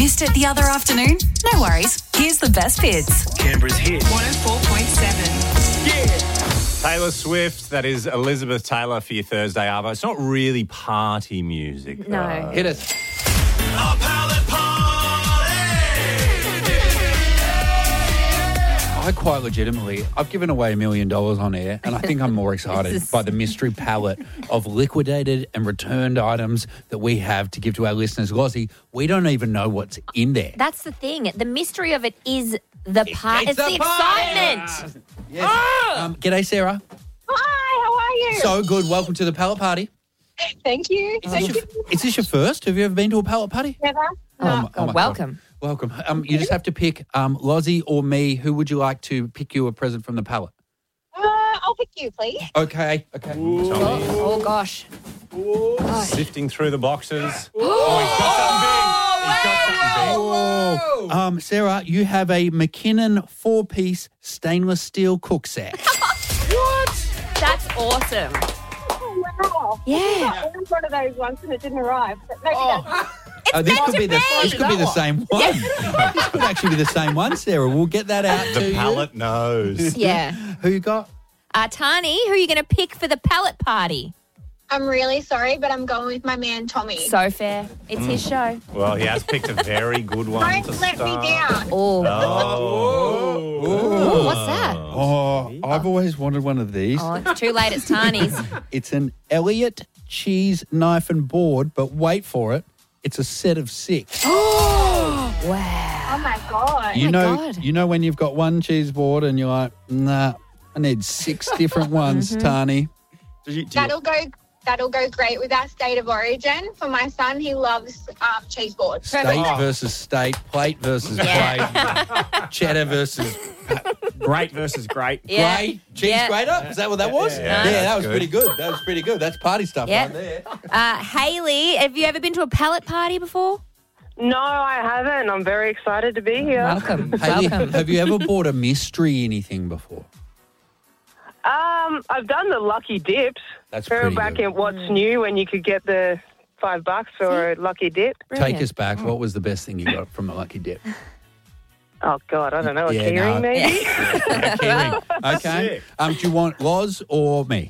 Missed it the other afternoon? No worries. Here's the best bits. Canberra's hit. 104.7. Yeah. Taylor Swift, that is Elizabeth Taylor for your Thursday Arvo. It's not really party music. No. though. Hit us. A pallet party. I quite legitimately, I've given away $1 million on air, and I think I'm more excited by the mystery palette of liquidated and returned items that we have to give to our listeners. Lozzie, we don't even know what's in there. That's the thing. The mystery of it is the part. It's the excitement. Yes. G'day, Sarah. Hi, how are you? So good. Welcome to the pallet party. Thank you. Is this your first? Have you ever been to a pallet party? Never. Oh, my welcome. God. Welcome. You just have to pick Lozzie or me. Who would you like to pick you a present from the pallet? I'll pick you, please. Okay. Oh, gosh. Sifting through the boxes. He's got something big. Oh, Sarah, you have a McKinnon 4-piece stainless steel cook set. That's awesome. Oh, wow. Yeah. I ordered one of those once and it didn't arrive. But maybe that's This could be the same one. This could actually be the same one, Sarah. We'll get that out to The pallet knows. Yeah. Who you got? Tani, who are you going to pick for the pallet party? I'm really sorry, but I'm going with my man, Tommy. So fair. It's his show. Well, he has picked a very good one to Don't let me start. down. Oh. Oh. What's that? Oh, I've always wanted one of these. Oh, it's too late. It's Tani's. It's an Elliott cheese knife and board, but wait for it. It's a set of 6. Wow. Oh, my God. You my know, God. you know when you've got one cheese board and you're like, nah, I need 6 different ones, Tani. That'll go great with our state of origin. For my son, he loves cheese boards. State versus state, plate versus plate, cheddar versus Great versus great. Yeah. grey, cheese Yeah. grater. Is that what that was? Yeah, that that's was good. pretty good. That was pretty good. That's party stuff Yeah. right there. Hayley, have you ever been to a pallet party before? No, I haven't. I'm very excited to be here. Welcome. Hayley, Welcome. have you ever bought a mystery anything before? I've done the lucky dips. That's Remember pretty back good. in What's New when you could get the $5 for a lucky dip? Take us back. What was the best thing you got from a lucky dip? Oh, God, I don't know. A Yeah, keyring, no. maybe? Keyring. Okay. Do you want Loz or me?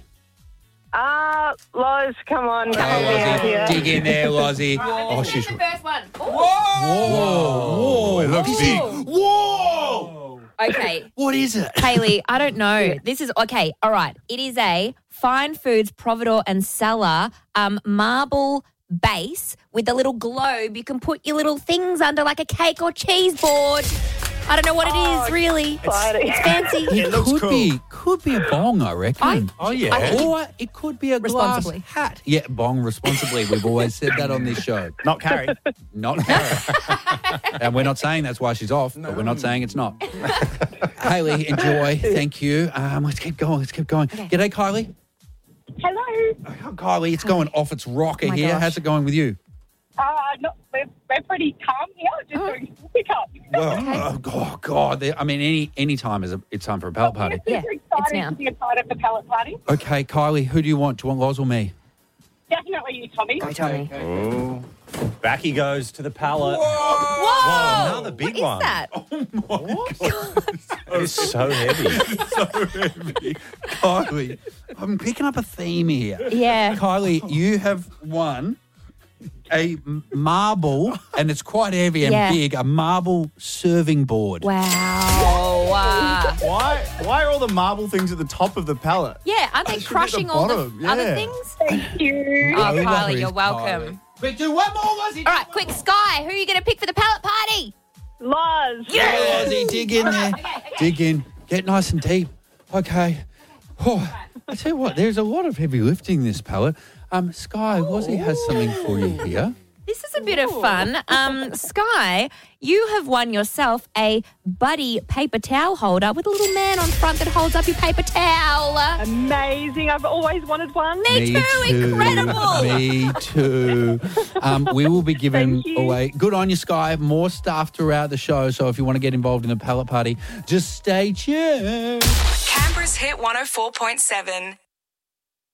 Loz, come on. Come on, help me out here. Lozzie. Dig in there, Lozzie. Oh, she's... first one. Whoa. It looks big. Whoa. Okay. What is it? Hayley, I don't know. This is okay. All right. It is a Fine Foods Providore and Cellar marble base with a little globe. You can put your little things under like a cake or cheese board. I don't know what it is really. Exciting. It's fancy. It looks could be a bong, I reckon. Oh, yeah. Or it could be a glass Responsibly. hat. Yeah, bong responsibly. We've always said that on this show. Not Carrie. Not Karen. And we're not saying that's why she's off, but we're not saying it's not. Hayley, enjoy. Thank you. Let's keep going. G'day, Kylie. Hello. Oh, Kylie, it's going off its rocker my here. gosh. How's it going with you? We're pretty calm here. Just doing pickup. Well, oh God. I mean, any time it's time for a pallet party. Yeah, Super it's excited now. to be a part of the pallet party. Okay, Kylie, who do you want? Do you want Loz or me? Definitely you, Tommy. Go, Tommy. Oh. Back he goes to the pallet. Whoa! Another big What is one. that? It's so heavy. Kylie, I'm picking up a theme here. Yeah. Kylie, you have won a marble, and it's quite heavy and Yeah. big, a marble serving board. Wow. Why are all the marble things at the top of the pallet? Yeah, aren't they should be at the crushing all the bottom, other yeah. things? Thank you. Oh, No Kylie, worries, you're welcome. Kylie. Quick, do one more, Lozzie. All right, quick, Sky, who are you going to pick for the pallet party? Loz. Yeah, Lozzie, dig in there. Dig in. Get nice and deep. Okay. Oh, I tell you what, there's a lot of heavy lifting this pallet. Sky, Lozzie has something for you here. This is a bit of fun. Sky, you have won yourself a Buddy paper towel holder with a little man on front that holds up your paper towel. Amazing. I've always wanted one. Me too, incredible. Me too. We will be giving Thank you. away, good on you, Sky, more stuff throughout the show. So if you want to get involved in the pallet party, just stay tuned. Canberra's hit 104.7.